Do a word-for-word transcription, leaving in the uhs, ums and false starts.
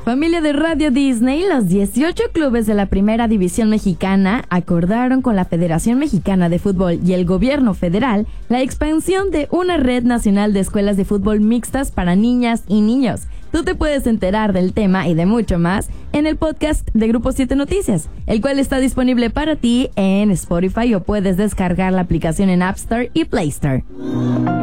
Familia de Radio Disney, los dieciocho clubes de la Primera División Mexicana acordaron con la Federación Mexicana de Fútbol y el Gobierno Federal la expansión de una red nacional de escuelas de fútbol mixtas para niñas y niños. Tú te puedes enterar del tema y de mucho más en el podcast de Grupo siete Noticias, el cual está disponible para ti en Spotify o puedes descargar la aplicación en App Store y Play Store.